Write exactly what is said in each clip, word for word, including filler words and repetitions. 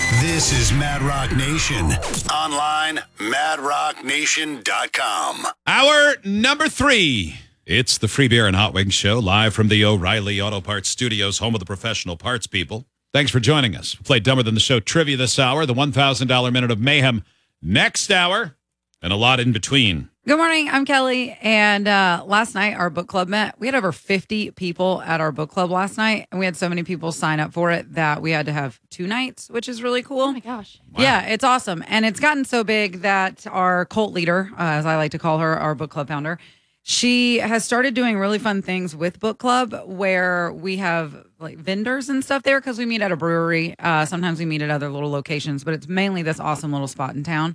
This is Mad Rock Nation. Online, mad rock nation dot com. Hour number three. It's the Free Beer and Hot Wings Show, live from the O'Reilly Auto Parts Studios, home of the professional parts people. Thanks for joining us. We played Dumber Than the Show trivia this hour, the one thousand dollars Minute of Mayhem next hour, and a lot in between. Good morning. I'm Kelly. And uh, last night, our book club met. We had over fifty people at our book club last night. And we had so many people sign up for it that we had to have two nights, which is really cool. Oh, my gosh. Wow. Yeah, it's awesome. And it's gotten so big that our cult leader, uh, as I like to call her, our book club founder, she has started doing really fun things with book club where we have like vendors and stuff there because we meet at a brewery. Uh, sometimes we meet at other little locations, but it's mainly this awesome little spot in town.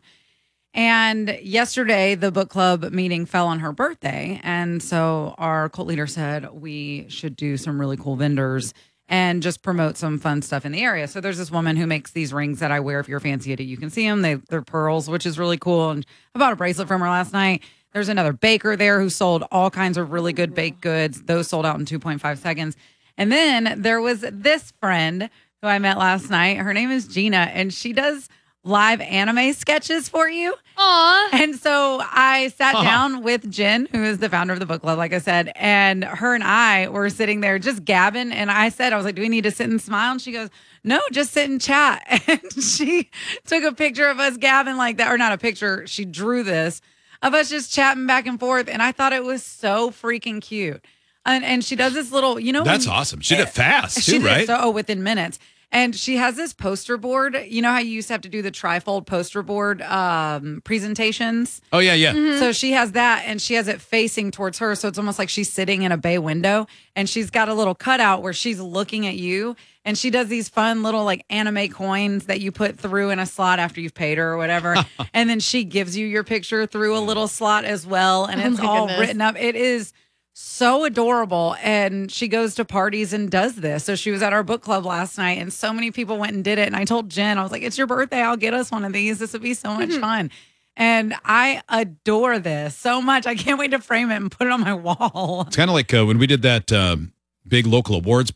And yesterday, the book club meeting fell on her birthday. And so our cult leader said we should do some really cool vendors and just promote some fun stuff in the area. So there's this woman who makes these rings that I wear. If you're fancy at it, you can see them. They, they're pearls, which is really cool. And I bought a bracelet from her last night. There's another baker there who sold all kinds of really good baked goods. Those sold out in two point five seconds. And then there was this friend who I met last night. Her name is Gina, and she does live anime sketches for you. Aw. And so I sat Uh-huh. down with Jen, who is the founder of the book club, like I said, and her and I were sitting there just gabbing. And I said, I was like, do we need to sit and smile? And she goes, no, just sit and chat. And she took a picture of us gabbing like that, or not a picture. She drew this of us just chatting back and forth. And I thought it was so freaking cute. And, and she does this little, you know, That's when- awesome. She did it fast, she too, did right? So, oh, within minutes. And she has this poster board. You know how you used to have to do the trifold poster board um, presentations? Oh, yeah, yeah. Mm-hmm. So she has that, and she has it facing towards her. So it's almost like she's sitting in a bay window, and she's got a little cutout where she's looking at you. And she does these fun little like anime coins that you put through in a slot after you've paid her or whatever. And then she gives you your picture through a little slot as well. And Oh it's my all goodness. written up. It is so adorable. And she goes to parties and does this. So she was at our book club last night, and so many people went and did it. And I told Jen, I was like, it's your birthday. I'll get us one of these. This would be so much fun. And I adore this so much. I can't wait to frame it and put it on my wall. It's kind of like uh, when we did that um, big local awards